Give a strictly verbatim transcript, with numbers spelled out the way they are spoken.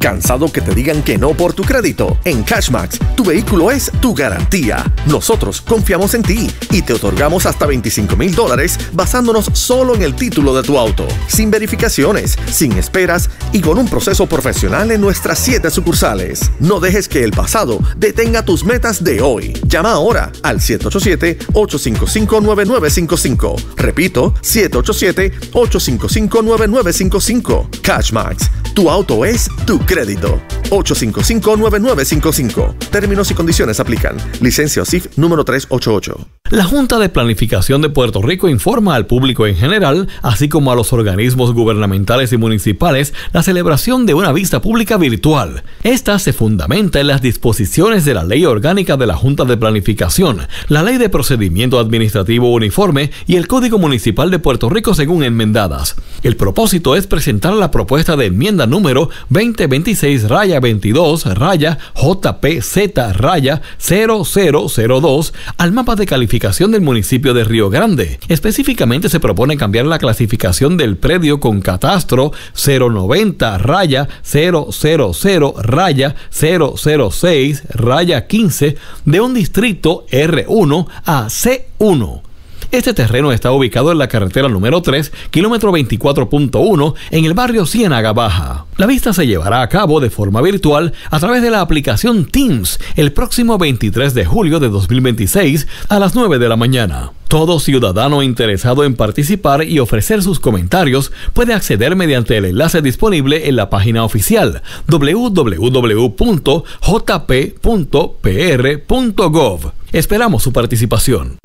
¿Cansado que te digan que no por tu crédito? En Cashmax, tu vehículo es tu garantía. Nosotros confiamos en ti y te otorgamos hasta veinticinco mil dólares basándonos solo en el título de tu auto, sin verificaciones, sin esperas y con un proceso profesional en nuestras siete sucursales. No dejes que el pasado detenga tus metas de hoy. Llama ahora al siete ocho siete, ocho cinco cinco, nueve nueve cinco cinco. Repito, siete ocho siete, ocho cinco cinco, nueve nueve cinco cinco. Cashmax, tu auto es tu crédito. ocho cinco cinco, nueve nueve cinco cinco. Términos y condiciones aplican. Licencia O S I F número trescientos ochenta y ocho. La Junta de Planificación de Puerto Rico informa al público en general, así como a los organismos gubernamentales y municipales, la celebración de una vista pública virtual. Esta se fundamenta en las disposiciones de la Ley Orgánica de la Junta de Planificación, la Ley de Procedimiento Administrativo Uniforme y el Código Municipal de Puerto Rico según enmendadas. El propósito es presentar la propuesta de enmienda número veinte veintiséis raya veintidós raya J P Z raya cero cero cero dos al mapa de calificación del municipio de Río Grande. Específicamente se propone cambiar la clasificación del predio con catastro cero noventa raya cero cero cero raya cero cero seis raya quince de un distrito R uno a C uno. Este terreno está ubicado en la carretera número tres, kilómetro veinticuatro punto uno, en el barrio Ciénaga Baja. La vista se llevará a cabo de forma virtual a través de la aplicación Teams el próximo veintitrés de julio de dos mil veintiséis a las nueve de la mañana. Todo ciudadano interesado en participar y ofrecer sus comentarios puede acceder mediante el enlace disponible en la página oficial doble u doble u doble u punto j p punto p r punto gov. Esperamos su participación.